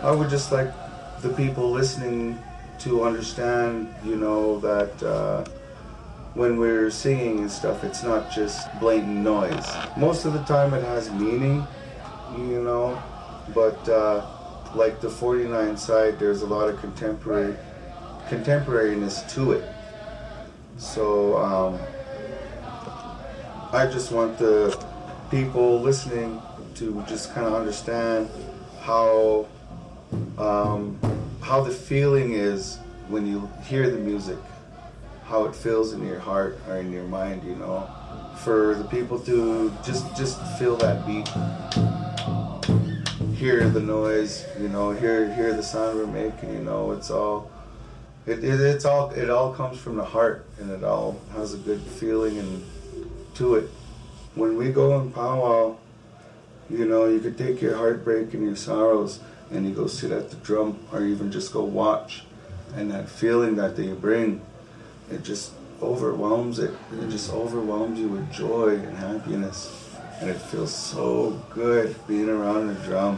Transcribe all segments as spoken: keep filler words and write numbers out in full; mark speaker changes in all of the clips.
Speaker 1: I would just like the people listening to understand, you know, that uh, when we're singing and stuff, it's not just blatant noise. Most of the time it has meaning, you know, but uh, like the forty-nine side, there's a lot of contemporary contemporariness to it. So um, I just want the people listening to just kind of understand how um, how the feeling is when you hear the music, how it feels in your heart or in your mind, you know. For the people to just just feel that beat, hear the noise, you know, hear hear the sound we're making, you know. It's all it, it it's all it all comes from the heart, and it all has a good feeling and to it. When we go in powwow, you know, you could take your heartbreak and your sorrows and you go sit at the drum, or even just go watch, and that feeling that they bring, it just overwhelms it. It just overwhelms you with joy and happiness, and it feels so good being around a drum.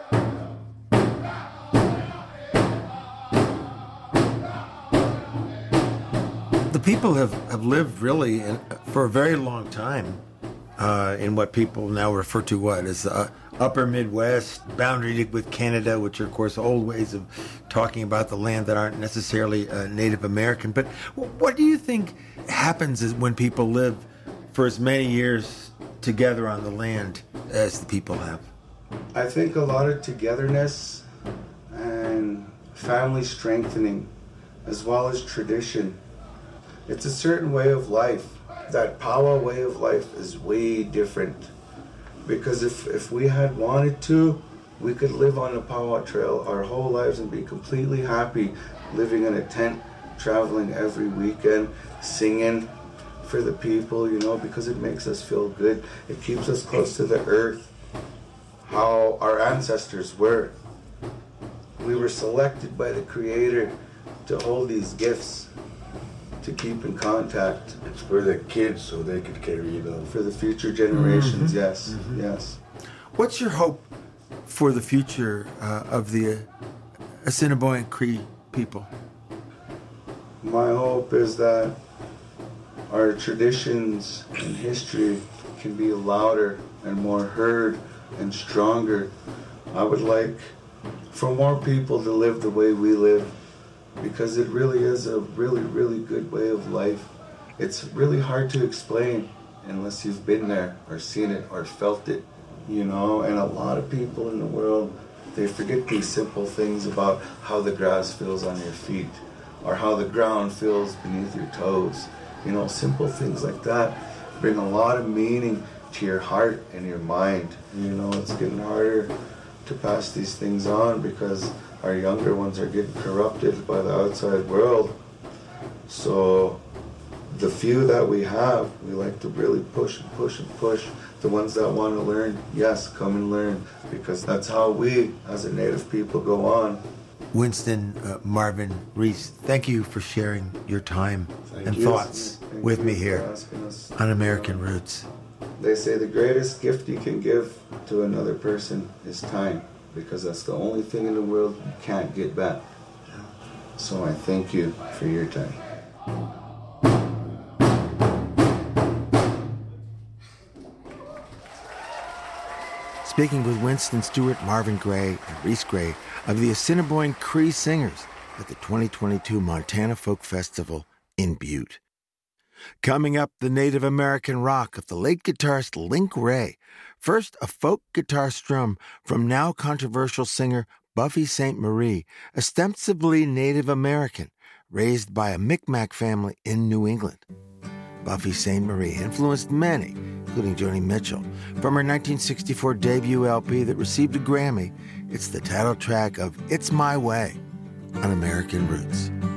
Speaker 2: The people have, have lived really in, for a very long time uh, in what people now refer to what as uh, upper Midwest, boundaried with Canada, which are, of course, old ways of talking about the land that aren't necessarily uh, Native American. But what do you think happens is when people live for as many years together on the land as the people have?
Speaker 1: I think a lot of togetherness and family strengthening, as well as tradition. It's a certain way of life. That powwow way of life is way different. Because if, if we had wanted to, we could live on a powwow trail our whole lives and be completely happy living in a tent, traveling every weekend, singing for the people, you know, because it makes us feel good. It keeps us close to the earth, how our ancestors were. We were selected by the Creator to hold these gifts, to keep in contact.
Speaker 3: It's for the kids so they could carry it on.
Speaker 1: For the future generations, mm-hmm. yes,
Speaker 2: mm-hmm.
Speaker 1: yes.
Speaker 2: What's your hope for the future uh, of the Assiniboine Cree people?
Speaker 1: My hope is that our traditions and history can be louder and more heard and stronger. I would like for more people to live the way we live, because it really is a really, really good way of life. It's really hard to explain unless you've been there or seen it or felt it, you know, and a lot of people in the world, they forget these simple things about how the grass feels on your feet or how the ground feels beneath your toes. You know, simple things like that bring a lot of meaning to your heart and your mind. You know, it's getting harder to pass these things on because our younger ones are getting corrupted by the outside world. So the few that we have, we like to really push and push and push. The ones that want to learn, yes, come and learn, because that's how we, as a Native people, go on.
Speaker 2: Winston uh, Marvin Reese, thank you for sharing your time
Speaker 1: Thank
Speaker 2: and
Speaker 1: you.
Speaker 2: thoughts
Speaker 1: Thank
Speaker 2: with
Speaker 1: you
Speaker 2: me
Speaker 1: for
Speaker 2: here
Speaker 1: asking us.
Speaker 2: on American Roots.
Speaker 1: They say the greatest gift you can give to another person is time, because that's the only thing in the world you can't get back. So I thank you for your time.
Speaker 2: Speaking with Winston Stewart, Marvin Gray, and Reese Gray of the Assiniboine Cree Singers at the twenty twenty-two Montana Folk Festival in Butte. Coming up, the Native American rock of the late guitarist Link Wray. First, a folk guitar strum from now controversial singer Buffy Sainte Marie, ostensibly Native American, raised by a Micmac family in New England. Buffy Sainte Marie influenced many, including Joni Mitchell. From her nineteen sixty-four debut L P that received a Grammy, it's the title track of It's My Way on American Roots.